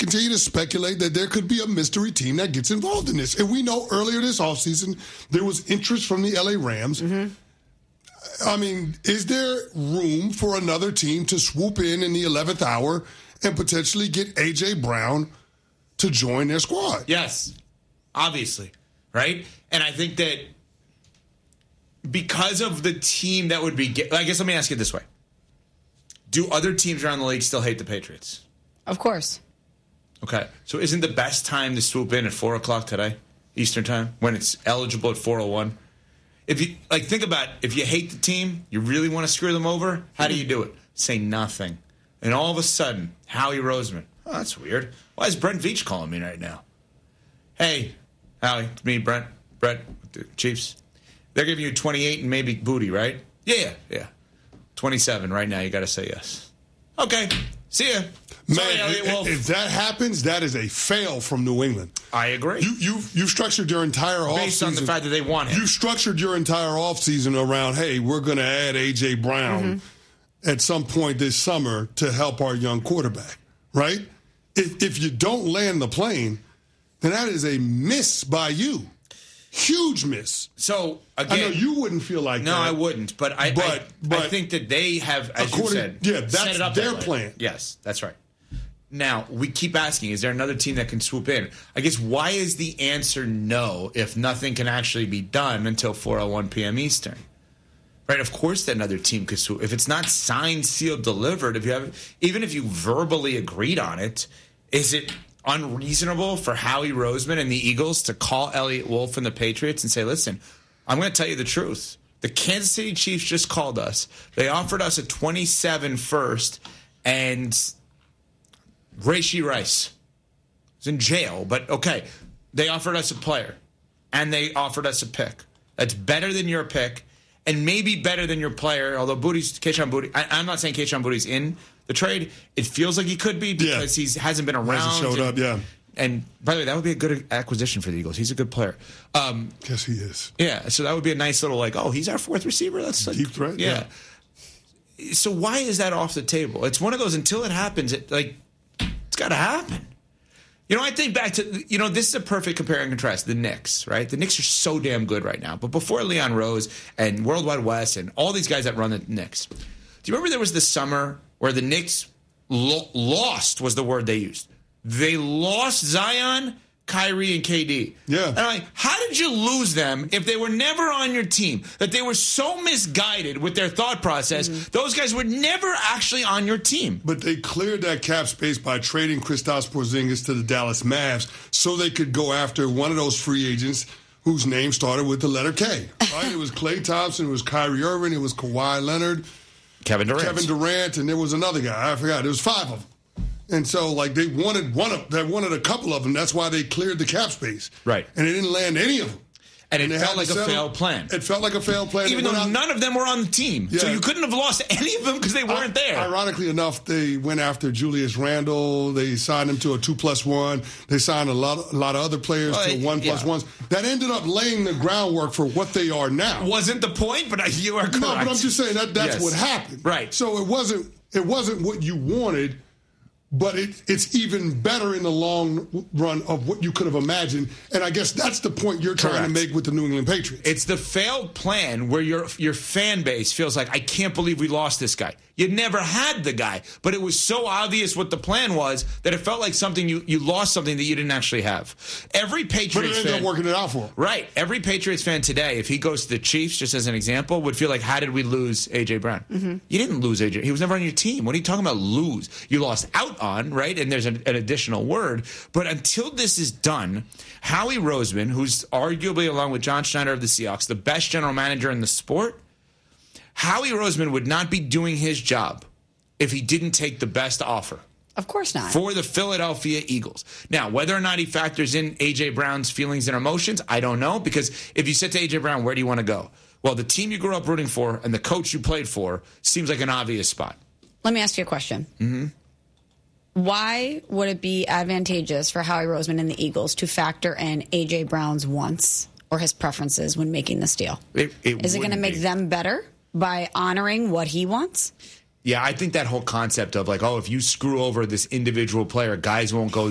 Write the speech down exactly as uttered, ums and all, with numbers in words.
continue to speculate that there could be a mystery team that gets involved in this. And we know earlier this offseason there was interest from the L A Rams. Mm-hmm. I mean, is there room for another team to swoop in in the eleventh hour and potentially get A J. Brown to join their squad? Yes, obviously, right? And I think that because of the team that would be, I guess let me ask you this way. Do other teams around the league still hate the Patriots? Of course. Okay. So isn't the best time to swoop in at four o'clock today, Eastern time, when it's eligible at four oh one? If you, like, think about if you hate the team, you really want to screw them over, how do you do it? Say nothing. And all of a sudden, Howie Roseman, oh, that's weird. Why is Brent Veach calling me right now? Hey, Howie, it's me, Brent, Brett, the Chiefs. They're giving you twenty-eight and maybe booty, right? Yeah, yeah, yeah. twenty-seven right now. You got to say yes. Okay. See ya. Man, Sorry, Elliot Wolf. If that happens, that is a fail from New England. I agree. You you you structured your entire offseason. Based on the fact that they want him. You structured your entire offseason around, hey, we're going to add A J. Brown mm-hmm. at some point this summer to help our young quarterback, right? If if you don't land the plane, then that is a miss by you. Huge miss. So, again, I know you wouldn't feel like no, that. No, I wouldn't. But I, but, I, but I think that they have, as you said, yeah, that's set it up their that plan. Yes, that's right. Now, we keep asking, is there another team that can swoop in? I guess, why is the answer no if nothing can actually be done until four oh one p.m. Eastern? Right? Of course that another team could swoop. If it's not signed, sealed, delivered, if you have, even if you verbally agreed on it, is it unreasonable for Howie Roseman and the Eagles to call Elliot Wolf and the Patriots and say, listen, I'm going to tell you the truth. The Kansas City Chiefs just called us. They offered us a twenty-seven first, and Rashee Rice is in jail, but okay. They offered us a player, and they offered us a pick. That's better than your pick, and maybe better than your player, although Booty's, Kayshon Boutte, I, I'm not saying Kayshon Boutte's in the trade. It feels like he could be because yeah. he hasn't been around. Hasn't showed and, up, yeah. And by the way, that would be a good acquisition for the Eagles. He's a good player. Um, yes, he is. Yeah, so that would be a nice little like, oh, he's our fourth receiver. That's like, deep threat. Yeah. yeah. So why is that off the table? It's one of those until it happens. It like it's got to happen. You know, I think back to, you know, this is a perfect compare and contrast. The Knicks, right? The Knicks are so damn good right now. But before Leon Rose and World Wide Wes and all these guys that run the Knicks, do you remember there was the summer where the Knicks lo- lost was the word they used. They lost Zion, Kyrie, and K D. Yeah. And I'm like, how did you lose them if they were never on your team? That they were so misguided with their thought process, mm-hmm. those guys were never actually on your team. But they cleared that cap space by trading Kristaps Porzingis to the Dallas Mavs so they could go after one of those free agents whose name started with the letter K. Right? It was Klay Thompson, it was Kyrie Irving, it was Kawhi Leonard, Kevin Durant. Kevin Durant, and there was another guy. I forgot. There was five of them. And so, like, they wanted one of, they wanted a couple of them. That's why they cleared the cap space. Right. And they didn't land any of them. And it and felt like a failed plan. It felt like a failed plan. Even though out, none of them were on the team. Yeah. So you couldn't have lost any of them because they weren't I, there. Ironically enough, they went after Julius Randle. They signed him to a two plus one. They signed a lot, a lot of other players well, to one plus yeah. ones. That ended up laying the groundwork for what they are now. Wasn't the point, but I, you are correct. No, but I'm just saying that that's yes. what happened. Right. So it wasn't it wasn't what you wanted. But it, it's even better in the long run of what you could have imagined. And I guess that's the point you're trying Correct. to make with the New England Patriots. It's the failed plan where your your fan base feels like, I can't believe we lost this guy. You never had the guy. But it was so obvious what the plan was that it felt like something you, you lost something that you didn't actually have. Every Patriots fan... But it ended fan, up working it out for him. Right. Every Patriots fan today, if he goes to the Chiefs, just as an example, would feel like, how did we lose A J. Brown? Mm-hmm. You didn't lose A J. He was never on your team. What are you talking about lose? You lost out on, right? And there's an, an additional word. But until this is done, Howie Roseman, who's arguably, along with John Schneider of the Seahawks, the best general manager in the sport, Howie Roseman would not be doing his job if he didn't take the best offer. Of course not. For the Philadelphia Eagles. Now, whether or not he factors in A J. Brown's feelings and emotions, I don't know. Because if you said to A J. Brown, where do you want to go? Well, the team you grew up rooting for and the coach you played for seems like an obvious spot. Let me ask you a question. Mm-hmm. Why would it be advantageous for Howie Roseman and the Eagles to factor in A J. Brown's wants or his preferences when making this deal? It, it Is it going to make be. them better by honoring what he wants? Yeah, I think that whole concept of like, oh, if you screw over this individual player, guys won't go